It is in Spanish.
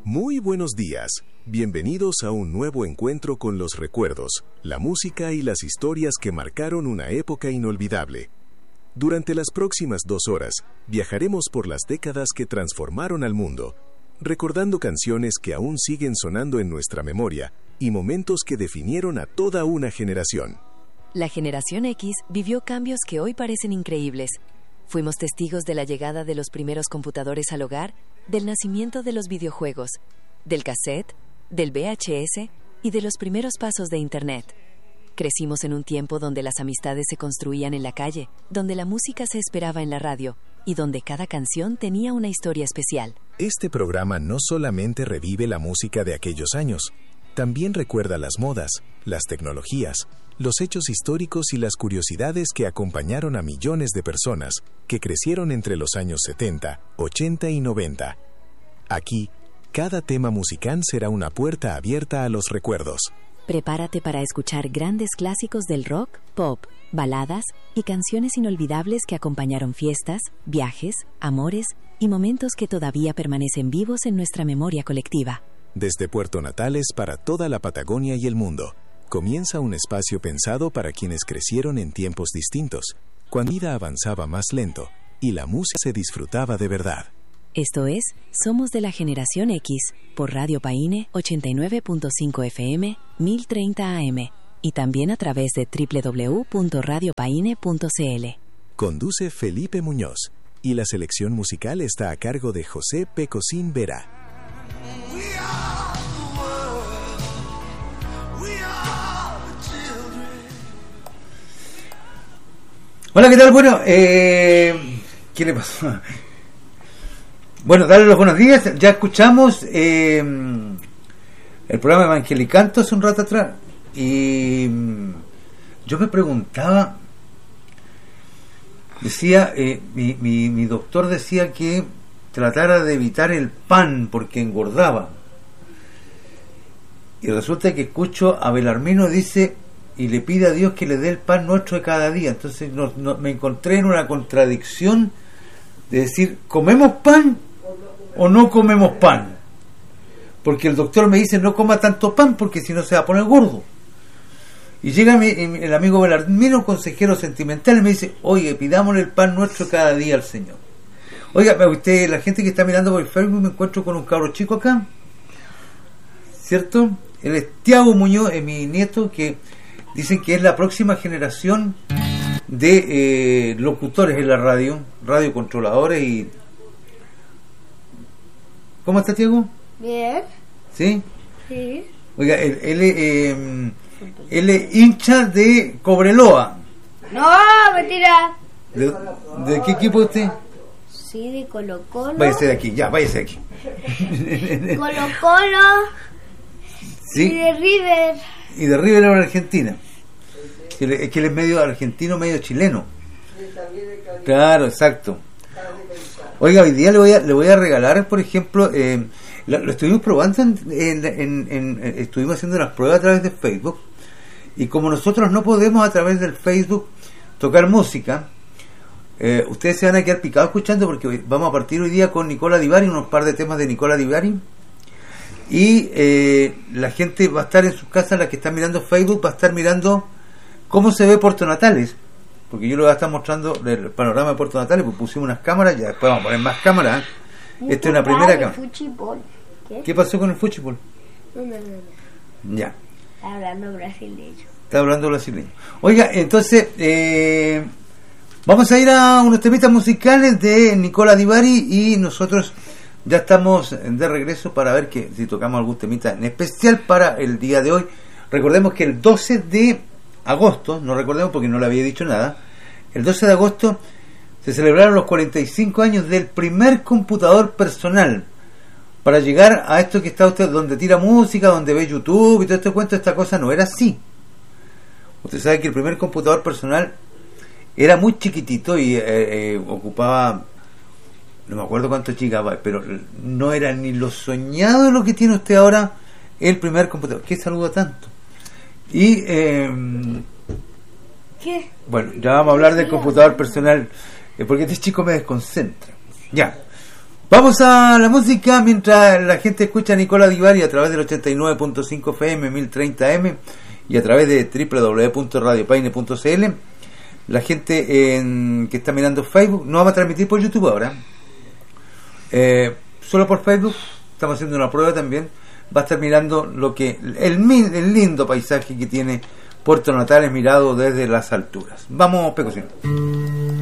Muy buenos días. Bienvenidos a un nuevo encuentro con los recuerdos, la música y las historias que marcaron una época inolvidable. Durante las próximas 2 horas, viajaremos por las décadas que transformaron al mundo, recordando canciones que aún siguen sonando en nuestra memoria y momentos que definieron a toda una generación. La generación X vivió cambios que hoy parecen increíbles. Fuimos testigos de la llegada de los primeros computadores al hogar, del nacimiento de los videojuegos, del cassette, del VHS y de los primeros pasos de Internet. Crecimos en un tiempo donde las amistades se construían en la calle, donde la música se esperaba en la radio y donde cada canción tenía una historia especial. Este programa no solamente revive la música de aquellos años, también recuerda las modas, las tecnologías, los hechos históricos y las curiosidades que acompañaron a millones de personas que crecieron entre los años 70, 80 y 90. Aquí, cada tema musical será una puerta abierta a los recuerdos. Prepárate para escuchar grandes clásicos del rock, pop, baladas y canciones inolvidables que acompañaron fiestas, viajes, amores y momentos que todavía permanecen vivos en nuestra memoria colectiva. Desde Puerto Natales para toda la Patagonia y el mundo, comienza un espacio pensado para quienes crecieron en tiempos distintos, cuando la vida avanzaba más lento y la música se disfrutaba de verdad. Esto es Somos de la Generación X, por Radio Paine 89.5 FM, 1030 AM, y también a través de www.radiopaine.cl. Conduce Felipe Muñoz, y la selección musical está a cargo de José Pecosín Vera. Hola, ¿qué tal? Bueno, ¿qué le pasó? Bueno, darle los buenos días. Ya escuchamos el programa Evangelicanto hace un rato atrás. Y yo me preguntaba, decía, mi doctor decía que tratara de evitar el pan porque engordaba. Y resulta que escucho a Belarmino dice, y le pide a Dios que le dé el pan nuestro de cada día. Entonces me encontré en una contradicción de decir, ¿comemos pan o no comemos pan? Porque el doctor me dice, no coma tanto pan porque si no se va a poner gordo. Y llega el amigo Belarmino, consejero sentimental, y me dice, oye, pidámosle el pan nuestro cada día al Señor. Oiga, usted, la gente que está mirando por el Facebook, me encuentro con un cabro chico acá, ¿cierto? Él es Tiago Muñoz, es mi nieto, que dicen que es la próxima generación de locutores en la radio, radiocontroladores y... ¿Cómo está, Tiago? Bien. ¿Sí? Sí. Oiga, él es hincha de Cobreloa. No, mentira. ¿De qué equipo es usted? Sí, de Colo Colo. Váyase de aquí, ya, váyase de aquí. Colo Colo. ¿Sí? Y de River. Y de River en Argentina. Es que él es medio argentino, medio chileno. Claro, exacto. Oiga, hoy día le voy a regalar, por ejemplo, lo estuvimos probando, estuvimos haciendo las pruebas a través de Facebook, y como nosotros no podemos a través del Facebook tocar música, ustedes se van a quedar picados escuchando porque vamos a partir hoy día con Nicola Di Bari, unos par de temas de Nicola Di Bari, y la gente va a estar en sus casas, la que está mirando Facebook va a estar mirando cómo se ve Puerto Natales, porque yo le voy a estar mostrando el panorama de Puerto Natales, pues pusimos unas cámaras, ya después vamos a poner más cámaras. Esta es una primera cámara. ¿Qué pasó con el fútbol? No. Ya. Está hablando brasileño. Está hablando brasileño. Oiga, entonces, vamos a ir a unos temitas musicales de Nicola Di Bari y nosotros ya estamos de regreso para ver si tocamos algún temita en especial para el día de hoy. Recordemos que el 12 de agosto, no recordemos porque no le había dicho nada, el 12 de agosto se celebraron los 45 años del primer computador personal. Para llegar a esto que está usted, donde tira música, donde ve YouTube y todo este cuento, esta cosa no era así. Usted sabe que el primer computador personal era muy chiquitito y ocupaba, no me acuerdo cuánto llegaba, pero no era ni lo soñado de lo que tiene usted ahora el primer computador. ¿Qué saluda tanto? Y ¿qué? Bueno, ya vamos a hablar del computador personal, porque este chico me desconcentra. Ya. Vamos a la música mientras la gente escucha a Nicola Di Bari a través del 89.5 FM, 1030M y a través de www.radiopaine.cl. La gente que está mirando Facebook, no vamos a transmitir por YouTube ahora, solo por Facebook. Estamos haciendo una prueba también. Va a estar mirando lo que el lindo paisaje que tiene Puerto Natales mirado desde las alturas. Vamos, Pecosín.